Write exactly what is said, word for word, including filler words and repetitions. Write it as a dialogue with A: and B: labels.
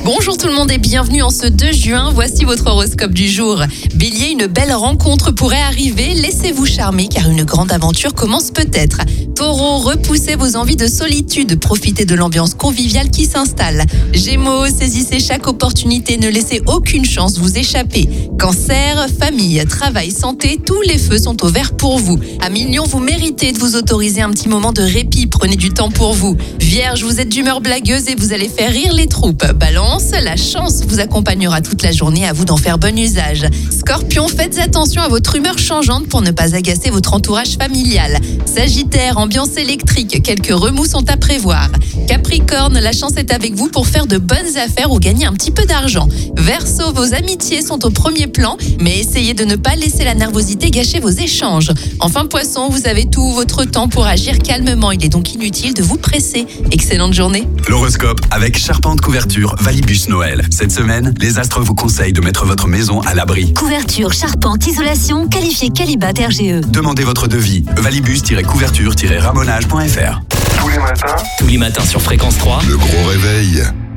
A: Bonjour tout le monde et bienvenue en ce deux juin. Voici votre horoscope du jour. Bélier, une belle rencontre pourrait arriver. Laissez-vous charmer car une grande aventure commence peut-être. Taureau, repoussez vos envies de solitude. Profitez de l'ambiance conviviale qui s'installe. Gémeaux, saisissez chaque opportunité. Ne laissez aucune chance vous échapper. Cancer, famille, travail, santé, tous les feux sont au vert pour vous. À Million, vous méritez de vous autoriser un petit moment de répit. Prenez du temps pour vous. Vierge, vous êtes d'humeur blagueuse et vous allez faire rire les troupes. Balance, la chance vous accompagnera toute la journée, à vous d'en faire bon usage. Scorpion, faites attention à votre humeur changeante pour ne pas agacer votre entourage familial. Sagittaire, ambiance électrique, quelques remous sont à prévoir. Capricorne, la chance est avec vous pour faire de bonnes affaires ou gagner un petit peu d'argent. Verseau, vos amitiés sont au premier plan, mais essayez de ne pas laisser la nervosité gâcher vos échanges. Enfin Poisson, vous avez tout votre temps pour agir calmement, il est donc inutile de vous presser. Excellente journée.
B: L'horoscope avec Charpente Couverture Valibus Noël. Cette semaine, les astres vous conseillent de mettre votre maison à l'abri.
C: Couverture, charpente, isolation, qualifié Qualibat R G E.
B: Demandez votre devis. valibus-couverture-ramonage point f r.
D: Tous les matins
E: Tous les matins sur Fréquence trois.
D: Le gros réveil.